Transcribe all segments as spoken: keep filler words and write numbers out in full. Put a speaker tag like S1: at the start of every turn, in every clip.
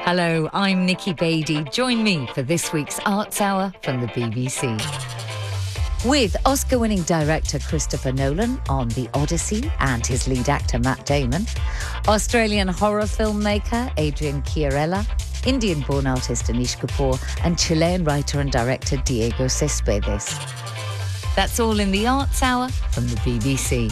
S1: Hello, I'm Nikki Beattie. Join me for this week's Arts Hour from the B B C. With Oscar-winning director Christopher Nolan on The Odyssey and his lead actor Matt Damon, Australian horror filmmaker Adrian Chiarella, Indian-born artist Anish Kapoor and Chilean writer and director Diego Cespedes. That's all in the Arts Hour from the B B C.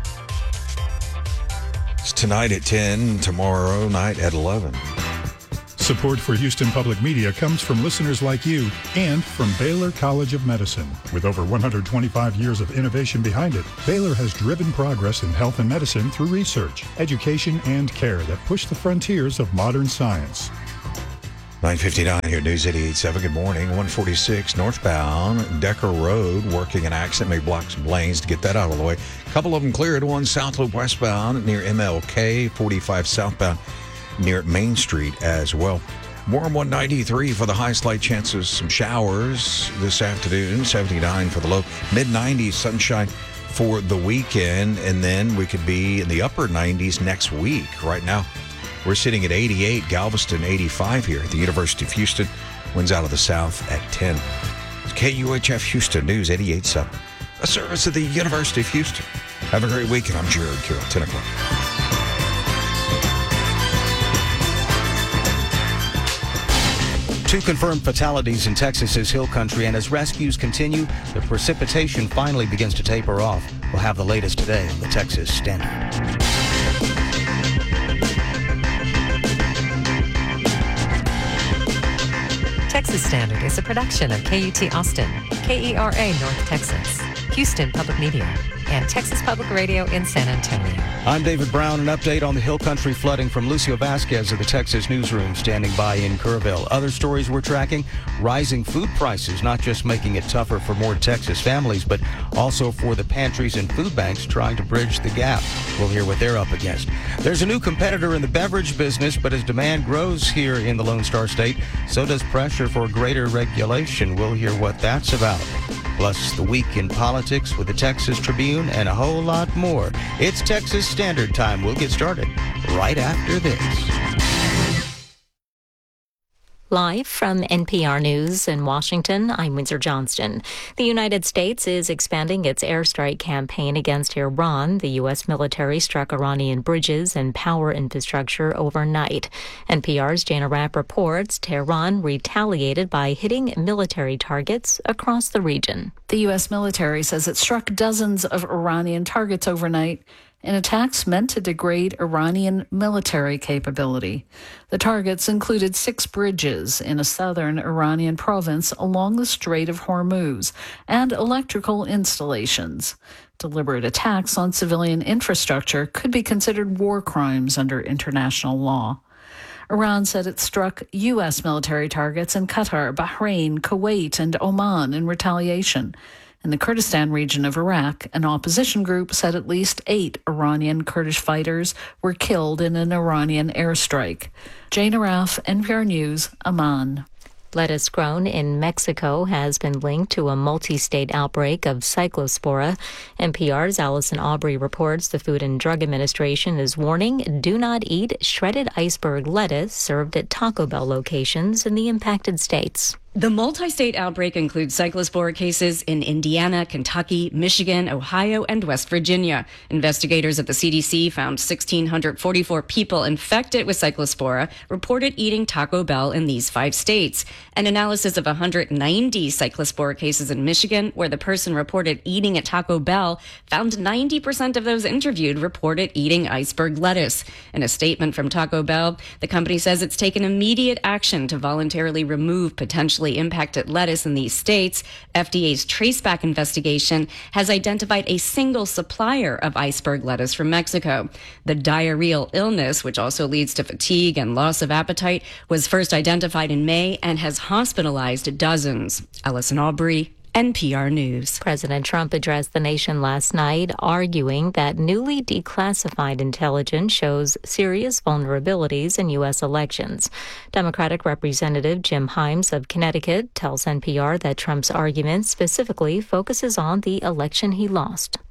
S2: It's tonight at ten, tomorrow night at eleven.
S3: Support for Houston Public Media comes from listeners like you and from Baylor College of Medicine. With over one hundred twenty-five years of innovation behind it, Baylor has driven progress in health and medicine through research, education, and care that push the frontiers of modern science.
S2: nine fifty-nine here, News eighty-eight point seven. Good morning. one forty-six northbound Decker Road, working an accident, may block some lanes to get that out of the way. A couple of them cleared. One South Loop westbound near M L K, forty-five southbound near Main Street as well. Warm one ninety-three for the high, slight chances some showers this afternoon, seventy-nine for the low, mid nineties sunshine for the weekend, and then we could be in the upper nineties next week. Right now, we're sitting at eighty-eight, Galveston eighty-five here at the University of Houston. Winds out of the south at ten. K U H F Houston News eighty-eight point seven, a service of the University of Houston. Have a great weekend. I'm Jared Carroll, ten o'clock.
S4: Two confirmed fatalities in Texas's Hill Country, and as rescues continue, the precipitation finally begins to taper off. We'll have the latest today on the Texas Standard.
S5: Texas Standard is a production of K U T Austin, K E R A North Texas, Houston Public Media, and Texas Public Radio in San Antonio.
S4: I'm David Brown. An update on the Hill Country flooding from Lucio Vasquez of the Texas Newsroom, standing by in Kerrville. Other stories we're tracking: rising food prices, not just making it tougher for more Texas families, but also for the pantries and food banks trying to bridge the gap. We'll hear what they're up against. There's a new competitor in the beverage business, but as demand grows here in the Lone Star State, so does pressure for greater regulation. We'll hear what that's about. Plus, the week in politics with the Texas Tribune and a whole lot more. It's Texas Standard Time. We'll get started right after this.
S6: Live from N P R News in Washington, I'm Windsor Johnston. The United States is expanding its airstrike campaign against Iran. The U S military struck Iranian bridges and power infrastructure overnight. N P R's Jana Rapp reports Tehran retaliated by hitting military targets across the region.
S7: The U S military says it struck dozens of Iranian targets overnight in attacks meant to degrade Iranian military capability. The targets included six bridges in a southern Iranian province along the Strait of Hormuz and electrical installations. Deliberate attacks on civilian infrastructure could be considered war crimes under international law. Iran said it struck U S military targets in Qatar, Bahrain, Kuwait, and Oman in retaliation. In the Kurdistan region of Iraq, an opposition group said at least eight Iranian Kurdish fighters were killed in an Iranian airstrike. Jana Raff, N P R News, Amman.
S6: Lettuce grown in Mexico has been linked to a multi-state outbreak of cyclospora. N P R's Allison Aubrey reports the Food and Drug Administration is warning do not eat shredded iceberg lettuce served at Taco Bell locations in the impacted states.
S8: The multi-state outbreak includes cyclospora cases in Indiana, Kentucky, Michigan, Ohio, and West Virginia. Investigators at the C D C found one thousand six hundred forty-four people infected with cyclospora reported eating Taco Bell in these five states. An analysis of one hundred ninety cyclospora cases in Michigan, where the person reported eating at Taco Bell, found ninety percent of those interviewed reported eating iceberg lettuce. In a statement from Taco Bell, the company says it's taken immediate action to voluntarily remove potentially impacted lettuce in these states. F D A's Traceback investigation has identified a single supplier of iceberg lettuce from Mexico. The diarrheal illness, which also leads to fatigue and loss of appetite, was first identified in May and has hospitalized dozens. Allison Aubrey, N P R News.
S6: President Trump addressed the nation last night, arguing that newly declassified intelligence shows serious vulnerabilities in U S elections. Democratic Representative Jim Himes of Connecticut tells N P R that Trump's argument specifically focuses on the election he lost.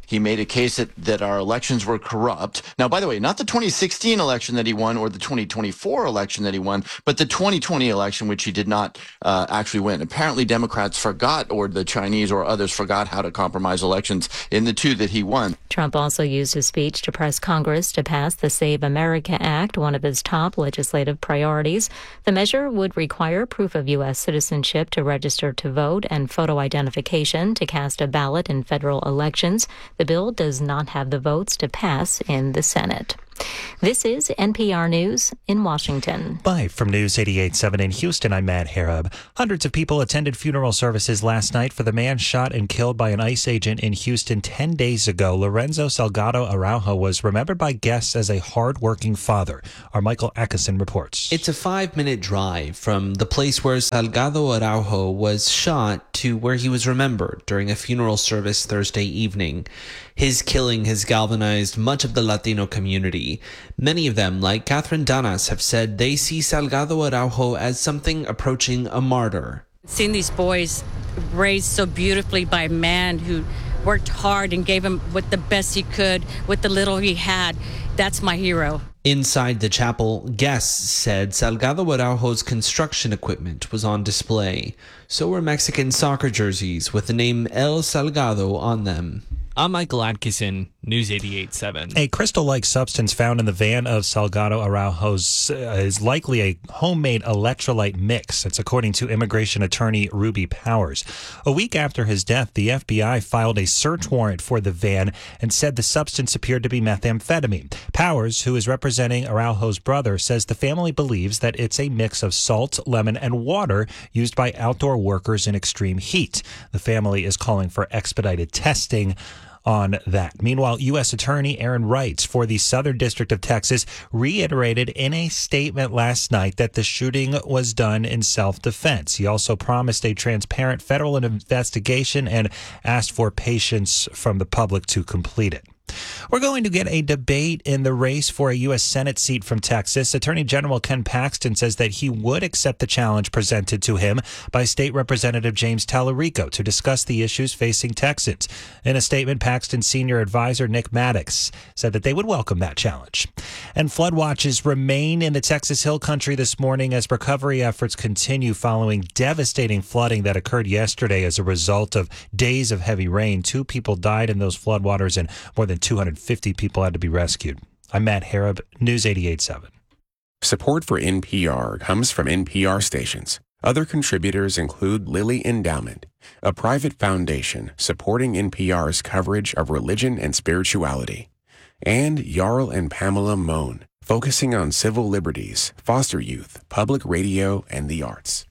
S9: He made a case that, that our elections were corrupt. Now, by the way, not the twenty sixteen election that he won or the twenty twenty-four election that he won, but the twenty twenty election, which he did not uh, actually win. Apparently, Democrats forgot, or the Chinese or others forgot how to compromise elections in the two that he won.
S6: Trump also used his speech to press Congress to pass the Save America Act, one of his top legislative priorities. The measure would require proof of U S citizenship to register to vote and photo identification to cast a ballot in federal elections. The bill does not have the votes to pass in the Senate. This is N P R News in Washington.
S10: Live from News eighty-eight point seven in Houston, I'm Matt Harab. Hundreds of people attended funeral services last night for the man shot and killed by an ICE agent in Houston ten days ago. Lorenzo Salgado Araujo was remembered by guests as a hard-working father. Our Michael Atkinson reports.
S11: It's a five-minute drive from the place where Salgado Araujo was shot to where he was remembered during a funeral service Thursday evening. His killing has galvanized much of the Latino community. Many of them, like Catherine Danas, have said they see Salgado Araujo as something approaching a martyr.
S12: Seeing these boys raised so beautifully by a man who worked hard and gave him with the best he could, with the little he had, that's my hero.
S11: Inside the chapel, guests said Salgado Araujo's construction equipment was on display. So were Mexican soccer jerseys with the name El Salgado on them.
S13: I'm Michael Atkinson, News eighty-eight point seven.
S10: A crystal-like substance found in the van of Salgado Araujo's uh, is likely a homemade electrolyte mix. That's according to immigration attorney Ruby Powers. A week after his death, the F B I filed a search warrant for the van and said the substance appeared to be methamphetamine. Powers, who is representing Araujo's brother, says the family believes that it's a mix of salt, lemon, and water used by outdoor workers in extreme heat. The family is calling for expedited testing on that. Meanwhile, U S Attorney Aaron Wrights for the Southern District of Texas reiterated in a statement last night that the shooting was done in self-defense. He also promised a transparent federal investigation and asked for patience from the public to complete it. We're going to get a debate in the race for a U S Senate seat from Texas. Attorney General Ken Paxton says that he would accept the challenge presented to him by State Representative James Tallarico to discuss the issues facing Texans. In a statement, Paxton's senior advisor Nick Maddox said that they would welcome that challenge. And flood watches remain in the Texas Hill Country this morning as recovery efforts continue following devastating flooding that occurred yesterday as a result of days of heavy rain. Two people died in those floodwaters and more than two hundred fifty people had to be rescued. I'm Matt Harab, News eighty-eight point seven.
S14: Support for N P R comes from N P R stations. Other contributors include Lilly Endowment, a private foundation supporting N P R's coverage of religion and spirituality, and Jarl and Pamela Mohn, focusing on civil liberties, foster youth, public radio, and the arts.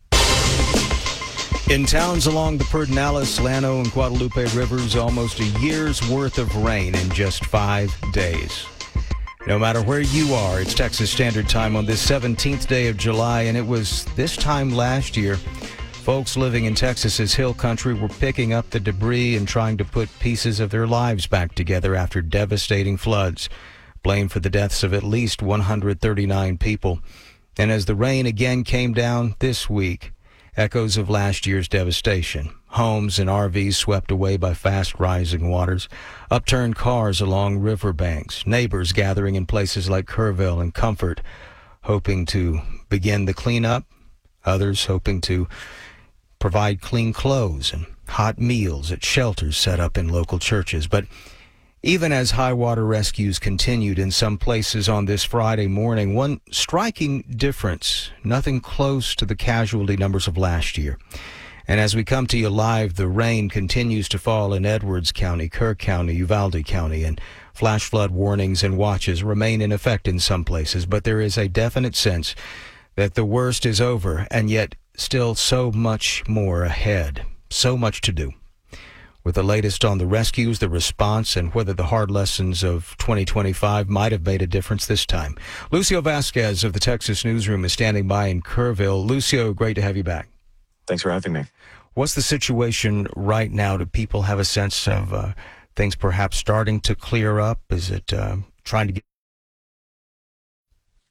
S4: In towns along the Pedernales, Llano, and Guadalupe rivers, almost a year's worth of rain in just five days. No matter where you are, it's Texas Standard Time on this seventeenth day of July, and it was this time last year. Folks living in Texas's Hill Country were picking up the debris and trying to put pieces of their lives back together after devastating floods, blamed for the deaths of at least one hundred thirty-nine people. And as the rain again came down this week, echoes of last year's devastation. Homes and R Vs swept away by fast rising waters, upturned cars along riverbanks, neighbors gathering in places like Kerrville and Comfort, hoping to begin the cleanup, others hoping to provide clean clothes and hot meals at shelters set up in local churches. But even as high water rescues continued in some places on this Friday morning, one striking difference, nothing close to the casualty numbers of last year. And as we come to you live, the rain continues to fall in Edwards County, Kirk County, Uvalde County, and flash flood warnings and watches remain in effect in some places. But there is a definite sense that the worst is over, and yet still so much more ahead, so much to do. With the latest on the rescues, the response, and whether the hard lessons of twenty twenty-five might have made a difference this time. Lucio Vasquez of the Texas Newsroom is standing by in Kerrville. Lucio, great to have you back.
S15: Thanks for having me.
S4: What's the situation right now? Do people have a sense of uh, things perhaps starting to clear up? Is it uh, trying to get...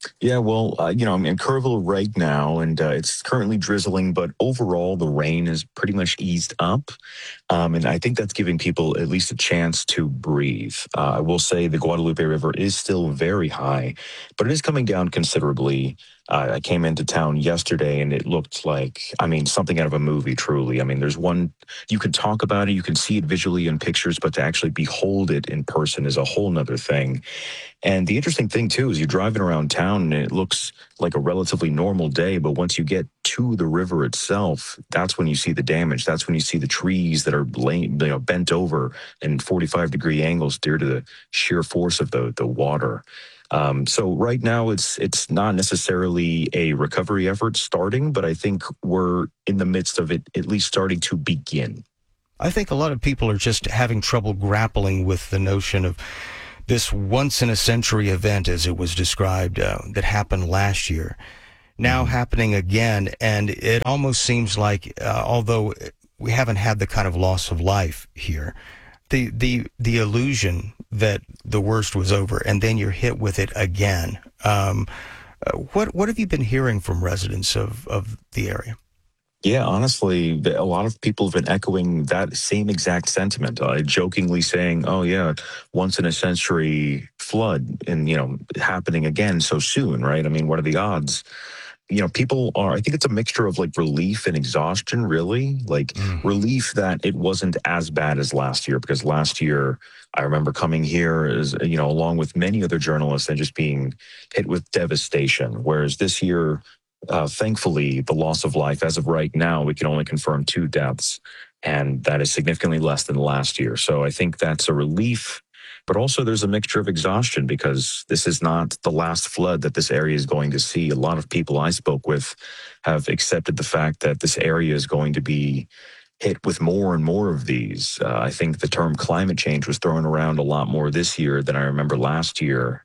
S15: Yeah, well, uh, you know, I'm in Kerrville right now, and uh, it's currently drizzling, but overall the rain is pretty much eased up. Um, and I think that's giving people at least a chance to breathe. Uh, I will say the Guadalupe River is still very high, but it is coming down considerably. Uh, I came into town yesterday and it looked like, I mean, something out of a movie, truly. I mean, there's one, you can talk about it, you can see it visually in pictures, but to actually behold it in person is a whole nother thing. And the interesting thing, too, is you're driving around town and it looks like a relatively normal day. But once you get to the river itself, that's when you see the damage. That's when you see the trees that are laying, you know, bent over in forty-five degree angles due to the sheer force of the, the water. Um, so right now it's it's not necessarily a recovery effort starting, but I think we're in the midst of it at least starting to begin.
S4: I think a lot of people are just having trouble grappling with the notion of this once-in-a-century event, as it was described, uh, that happened last year, now mm-hmm. happening again. And it almost seems like, uh, although we haven't had the kind of loss of life here, the, the, the illusion that the worst was over, and then you're hit with it again. Um, uh, what, what have you been hearing from residents of, of the area?
S15: Yeah, honestly, a lot of people have been echoing that same exact sentiment, uh, jokingly saying, oh, yeah, once in a century flood and, you know, happening again so soon, right? I mean, what are the odds? You know, people are, I think it's a mixture of like relief and exhaustion, really. Like mm. relief that it wasn't as bad as last year, because last year I remember coming here as, you know, along with many other journalists and just being hit with devastation. Whereas this year, Uh, thankfully, the loss of life, as of right now, we can only confirm two deaths, and that is significantly less than last year. So I think that's a relief, but also there's a mixture of exhaustion because this is not the last flood that this area is going to see. A lot of people I spoke with have accepted the fact that this area is going to be hit with more and more of these. Uh, I think the term climate change was thrown around a lot more this year than I remember last year.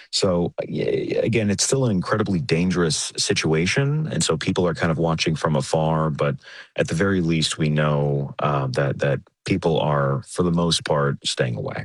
S15: So again, it's still an incredibly dangerous situation. And so people are kind of watching from afar, but at the very least, we know uh, that, that people are, for the most part, staying away.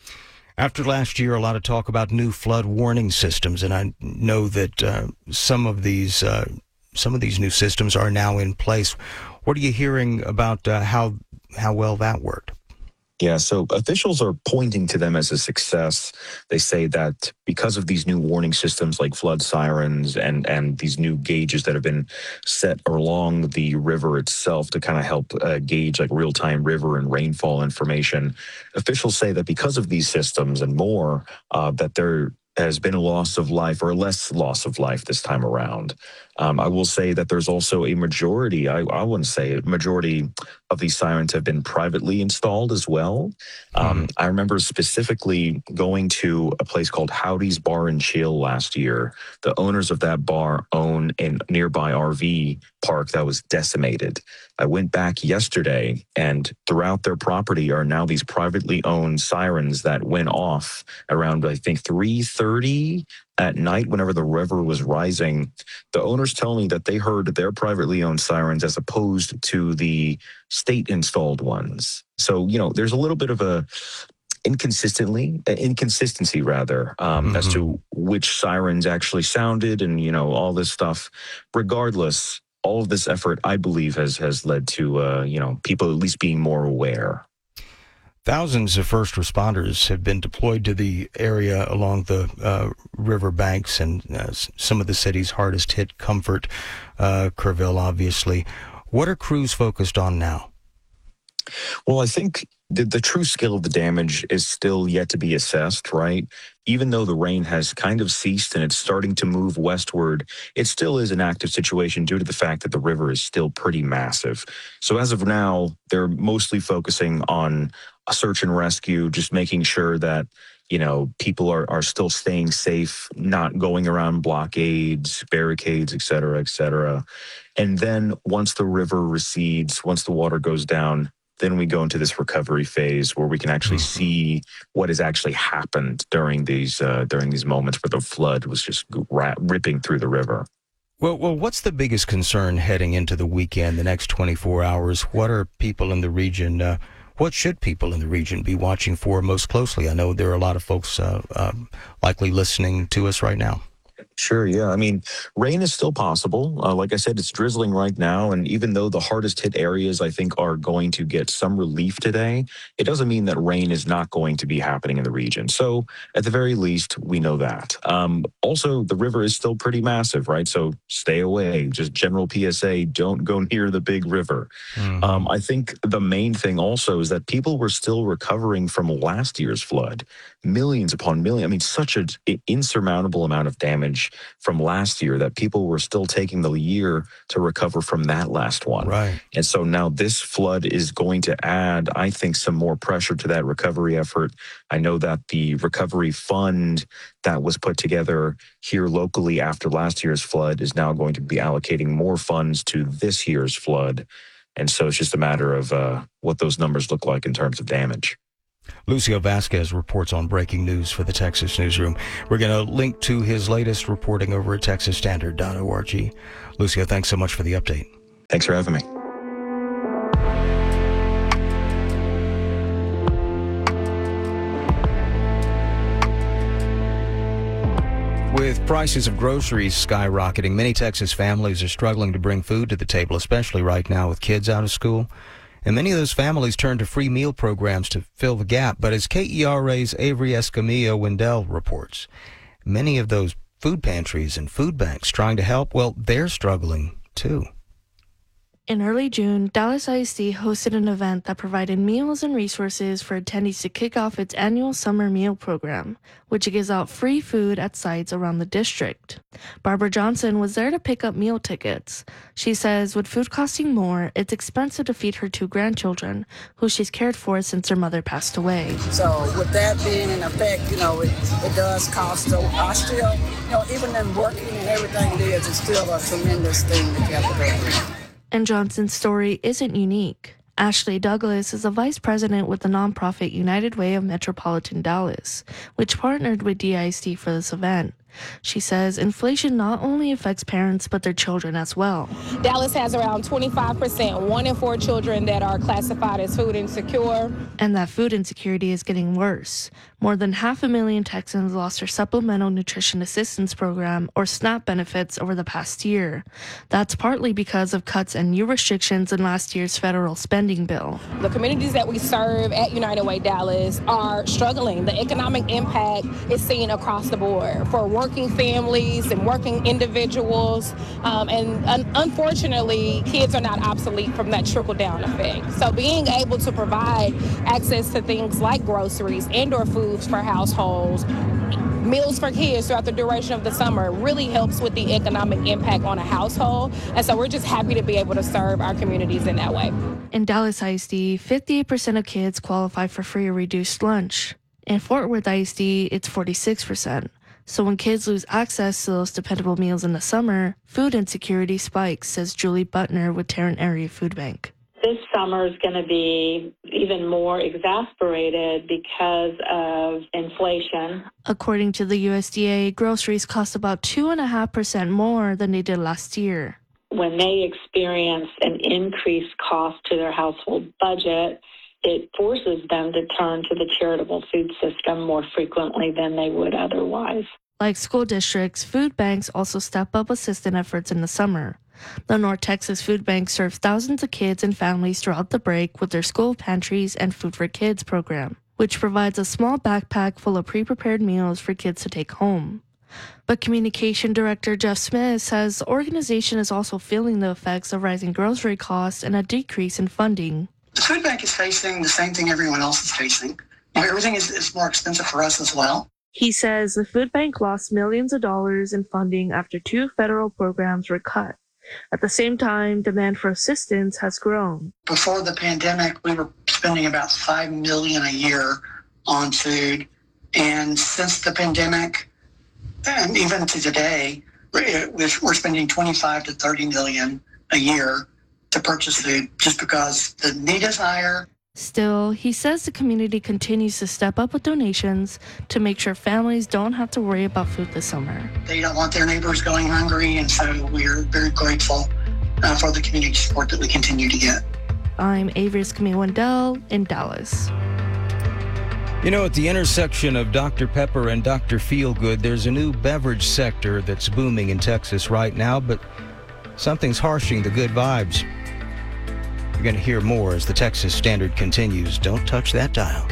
S4: After last year, a lot of talk about new flood warning systems. And I know that uh, some of these, uh, some of these new systems are now in place. What are you hearing about uh, how how well that worked?
S15: Yeah, so officials are pointing to them as a success. They say that because of these new warning systems like flood sirens and, and these new gauges that have been set along the river itself to kind of help uh, gauge like real-time river and rainfall information, officials say that because of these systems and more, uh, that there has been a loss of life or less loss of life this time around. Um, I will say that there's also a majority, I, I wouldn't say a majority of these sirens have been privately installed as well. Um, mm. I remember specifically going to a place called Howdy's Bar and Chill last year. The owners of that bar own a nearby R V park that was decimated. I went back yesterday, and throughout their property are now these privately owned sirens that went off around, I think, three thirty at night whenever the river was rising. The owners tell me that they heard their privately owned sirens as opposed to the state-installed ones. So, you know, there's a little bit of a inconsistently, inconsistency rather, um, mm-hmm. as to which sirens actually sounded and, you know, all this stuff. Regardless, all of this effort, I believe, has has led to, uh, you know, people at least being more aware.
S4: Thousands of first responders have been deployed to the area along the uh, river banks and uh, some of the city's hardest hit, Comfort, uh, Kerrville, obviously. What are crews focused on now?
S15: Well, I think the, the true scale of the damage is still yet to be assessed, right? Even though the rain has kind of ceased and it's starting to move westward, it still is an active situation due to the fact that the river is still pretty massive. So as of now, they're mostly focusing on a search and rescue, just making sure that, you know, people are, are still staying safe, not going around blockades, barricades, et cetera, et cetera. And then once the river recedes, once the water goes down, then we go into this recovery phase where we can actually see what has actually happened during these uh, during these moments where the flood was just ra- ripping through the river.
S4: Well, well, what's the biggest concern heading into the weekend, the next twenty-four hours? What are people in the region, uh, what should people in the region be watching for most closely? I know there are a lot of folks uh, uh, likely listening to us right now.
S15: Sure, yeah. I mean, rain is still possible. Uh, like I said, it's drizzling right now. And even though the hardest hit areas, I think, are going to get some relief today, it doesn't mean that rain is not going to be happening in the region. So at the very least, we know that. Um, also, the river is still pretty massive, right? So stay away. Just general P S A, don't go near the big river. Mm-hmm. Um, I think the main thing also is that people were still recovering from last year's flood. Millions upon millions. I mean, such an insurmountable amount of damage from last year that people were still taking the year to recover from that last one.
S4: Right.
S15: And so now this flood is going to add, I think, some more pressure to that recovery effort. I know that the recovery fund that was put together here locally after last year's flood is now going to be allocating more funds to this year's flood. And so it's just a matter of uh, what those numbers look like in terms of damage.
S4: Lucio Vasquez reports on breaking news for the Texas Newsroom. We're going to link to his latest reporting over at texas standard dot org. Lucio, thanks so much for the update.
S15: Thanks for having me.
S4: With prices of groceries skyrocketing, many Texas families are struggling to bring food to the table, especially right now with kids out of school. And many of those families turn to free meal programs to fill the gap. But as K E R A's Avery Escamilla-Wendell reports, many of those food pantries and food banks trying to help, well, they're struggling too.
S16: In early June, Dallas I S D hosted an event that provided meals and resources for attendees to kick off its annual summer meal program, which gives out free food at sites around the district. Barbara Johnson was there to pick up meal tickets. She says with food costing more, it's expensive to feed her two grandchildren, who she's cared for since her mother passed away.
S17: So with that being in effect, you know, it, it does cost. So I still, you know, even in working and everything it is, it's still a tremendous thing that you have to go through.
S16: And Johnson's story isn't unique. Ashley Douglas is a vice president with the nonprofit United Way of Metropolitan Dallas, which partnered with D I S D for this event. She says inflation not only affects parents, but their children as well.
S18: Dallas has around twenty-five percent, one in four children that are classified as food insecure.
S16: And that food insecurity is getting worse. More than half a million Texans lost their Supplemental Nutrition Assistance Program, or SNAP, benefits over the past year. That's partly because of cuts and new restrictions in last year's federal spending bill.
S18: The communities that we serve at United Way Dallas are struggling. The economic impact is seen across the board for working families and working individuals. Um, and un- unfortunately, kids are not obsolete from that trickle-down effect. So being able to provide access to things like groceries and or food for households, meals for kids throughout the duration of the summer really helps with the economic impact on a household. And so we're just happy to be able to serve our communities in that way.
S16: In Dallas I S D, fifty-eight percent of kids qualify for free or reduced lunch. In Fort Worth I S D, it's forty-six percent. So when kids lose access to those dependable meals in the summer, food insecurity spikes, says Julie Butner with Tarrant Area Food Bank.
S19: This summer is going to be even more exasperated because of inflation.
S16: According to the U S D A, groceries cost about two point five percent more than they did last year.
S19: When they experience an increased cost to their household budget, it forces them to turn to the charitable food system more frequently than they would otherwise.
S16: Like school districts, food banks also step up assistance efforts in the summer. The North Texas Food Bank serves thousands of kids and families throughout the break with their school pantries and Food for Kids program, which provides a small backpack full of pre-prepared meals for kids to take home. But Communication Director Jeff Smith says the organization is also feeling the effects of rising grocery costs and a decrease in funding.
S20: The food bank is facing the same thing everyone else is facing. You know, everything is, is more expensive for us as well.
S16: He says the food bank lost millions of dollars in funding after two federal programs were cut. At the same time, demand for assistance has grown.
S20: Before the pandemic, we were spending about five million dollars a year on food. And since the pandemic, and even to today, we're spending twenty-five to thirty million dollars a year to purchase food just because the need is higher.
S16: Still, he says the community continues to step up with donations to make sure families don't have to worry about food this summer.
S20: They don't want their neighbors going hungry, and so we're very grateful uh, for the community support that we continue to get.
S16: I'm Avery Escamilla-Wendell in Dallas.
S4: You know, at the intersection of Doctor Pepper and Doctor Feelgood, there's a new beverage sector that's booming in Texas right now, but something's harshing the good vibes. You're going to hear more as the Texas Standard continues. Don't touch that dial.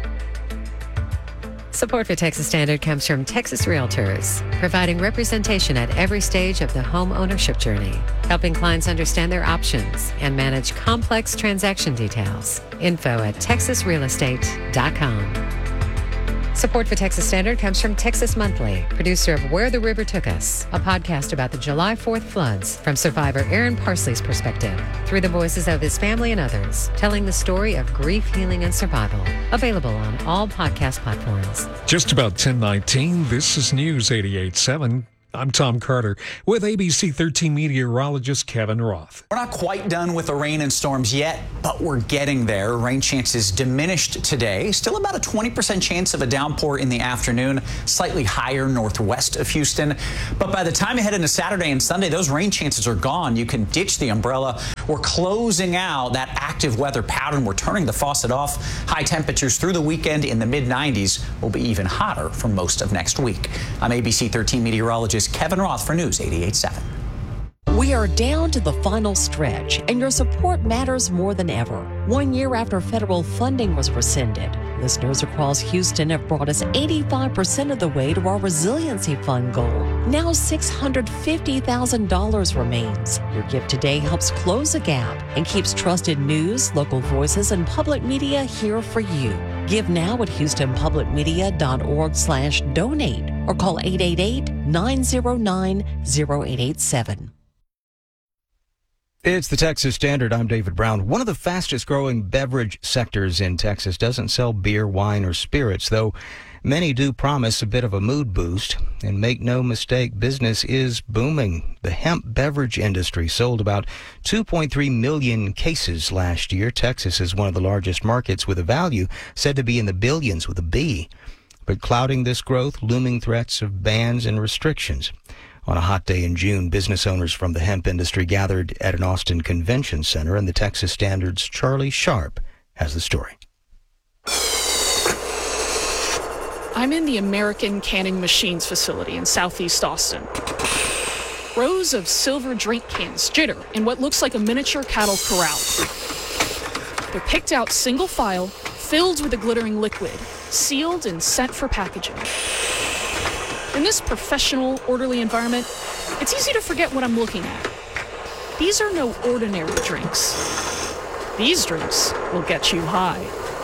S5: Support for Texas Standard comes from Texas Realtors, providing representation at every stage of the home ownership journey, helping clients understand their options and manage complex transaction details. Info at texas real estate dot com. Support for Texas Standard comes from Texas Monthly, producer of Where the River Took Us, a podcast about the July fourth floods from survivor Aaron Parsley's perspective, through the voices of his family and others, telling the story of grief, healing, and survival. Available on all podcast platforms.
S21: Just about ten nineteen, this is News eighty-eight point seven. I'm Tom Carter with A B C thirteen meteorologist Kevin Roth.
S22: We're not quite done with the rain and storms yet, but we're getting there. Rain chances diminished today. Still about a twenty percent chance of a downpour in the afternoon, slightly higher northwest of Houston. But by the time you head into Saturday and Sunday, those rain chances are gone. You can ditch the umbrella. We're closing out that active weather pattern. We're turning the faucet off. High temperatures through the weekend in the mid nineties will be even hotter for most of next week. I'm A B C thirteen meteorologist Kevin Roth for News eighty-eight point seven.
S23: We are down to the final stretch, and your support matters more than ever. One year after federal funding was rescinded, listeners across Houston have brought us eighty-five percent of the way to our resiliency fund goal. Now six hundred fifty thousand dollars remains. Your gift today helps close a gap and keeps trusted news, local voices, and public media here for you. Give now at houston public media dot org slash donate or call eight eight eight, nine zero nine, zero eight eight seven.
S4: It's the Texas Standard. I'm David Brown. One of the fastest growing beverage sectors in Texas doesn't sell beer, wine, or spirits, though many do promise a bit of a mood boost. And make no mistake, business is booming. The hemp beverage industry sold about two point three million cases last year. Texas is one of the largest markets with a value said to be in the billions with a B. But clouding this growth, looming threats of bans and restrictions. On a hot day in June, business owners from the hemp industry gathered at an Austin convention center, and the Texas Standard's Charlie Sharp has the story.
S24: I'm in the American Canning Machines facility in southeast Austin. Rows of silver drink cans jitter in what looks like a miniature cattle corral. They're picked out single file, filled with a glittering liquid, sealed and sent for packaging. In this professional, orderly environment, it's easy to forget what I'm looking at. These are no ordinary drinks. These drinks will get you high.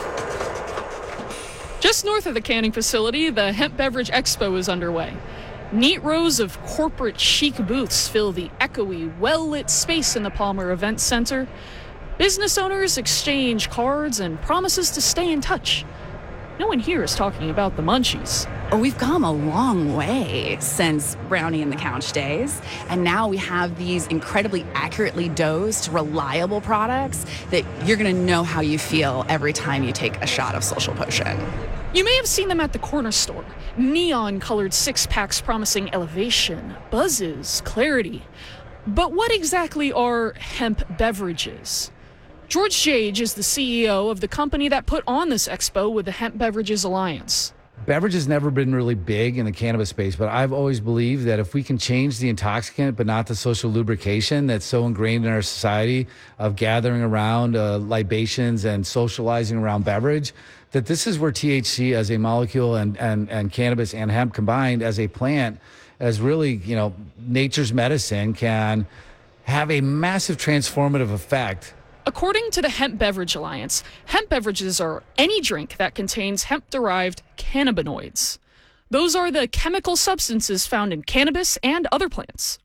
S24: Just north of the canning facility, the Hemp Beverage Expo is underway. Neat rows of corporate chic booths fill the echoey, well-lit space in the Palmer Event Center. Business owners exchange cards and promises to stay in touch. No one here is talking about the munchies.
S25: We've come a long way since Brownie and the Couch days, and now we have these incredibly accurately dosed, reliable products that you're going to know how you feel every time you take a shot of Social Potion.
S24: You may have seen them at the corner store. Neon-colored six-packs promising elevation, buzzes, clarity. But what exactly are hemp beverages? George Jage is the C E O of the company that put on this expo with the Hemp Beverages Alliance.
S26: Beverage has never been really big in the cannabis space, but I've always believed that if we can change the intoxicant but not the social lubrication that's so ingrained in our society of gathering around uh, libations and socializing around beverage, that this is where T H C as a molecule and, and, and cannabis and hemp combined as a plant, as really, you know, nature's medicine, can have a massive transformative effect.
S24: According to the Hemp Beverage Alliance, hemp beverages are any drink that contains hemp-derived cannabinoids. Those are the chemical substances found in cannabis and other plants.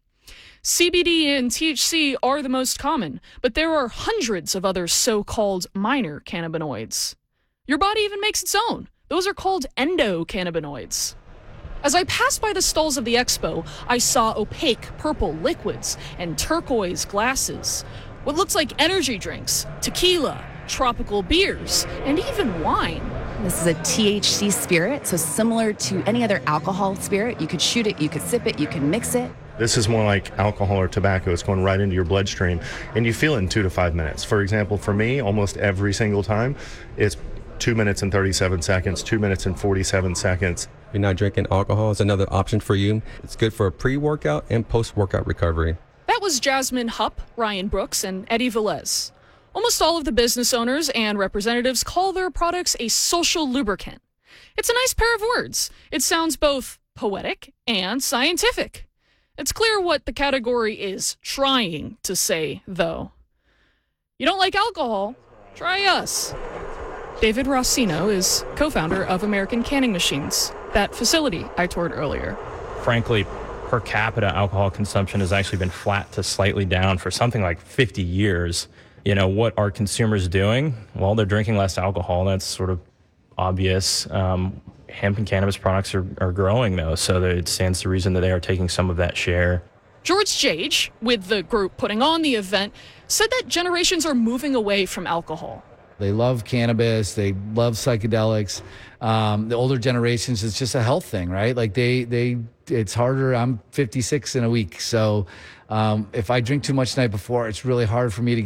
S24: C B D and T H C are the most common, but there are hundreds of other so-called minor cannabinoids. Your body even makes its own. Those are called endocannabinoids. As I passed by the stalls of the expo, I saw opaque purple liquids and turquoise glasses. What looks like energy drinks, tequila, tropical beers, and even wine.
S25: This is a T H C spirit, so similar to any other alcohol spirit. You could shoot it, you could sip it, you can mix it.
S27: This is more like alcohol or tobacco. It's going right into your bloodstream, and you feel it in two to five minutes. For example, for me, almost every single time, it's two minutes and thirty-seven seconds, two minutes and forty-seven seconds.
S1: If you're not drinking alcohol, it's another option for you. It's good for pre-workout and post-workout recovery.
S24: That was Jasmine Hupp, Ryan Brooks, and Eddie Velez. Almost all of the business owners and representatives call their products a social lubricant. It's a nice pair of words. It sounds both poetic and scientific. It's clear what the category is trying to say, though. You don't like alcohol? Try us. David Rossino is co-founder of American Canning Machines, that facility I toured earlier.
S2: Frankly, per capita alcohol consumption has actually been flat to slightly down for something like fifty years. You know, what are consumers doing? Well, they're drinking less alcohol. That's sort of obvious. Um, hemp and cannabis products are, are growing, though, so that it stands to reason that they are taking some of that share.
S24: George Jage, with the group putting on the event, said that generations are moving away from alcohol.
S26: They love cannabis. They love psychedelics. Um, the older generations, it's just a health thing, right? Like they, they, it's harder. I'm fifty-six in a week. So um, if I drink too much the night before, it's really hard for me to